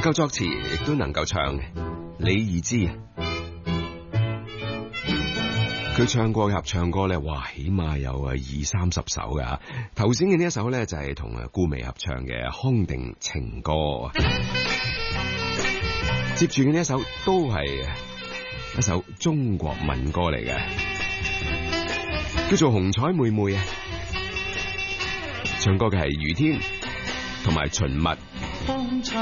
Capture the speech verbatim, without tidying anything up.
夠作詞，亦都能夠唱。李二芝啊，佢唱過嘅合唱歌咧，哇，起碼有啊二三十首噶。頭先嘅呢一首咧就係同啊顧媚合唱嘅《康定情歌》，接住嘅呢一首都係一首中國民歌嚟嘅，叫做《紅彩妹妹》啊。唱歌嘅係余天同埋秦密。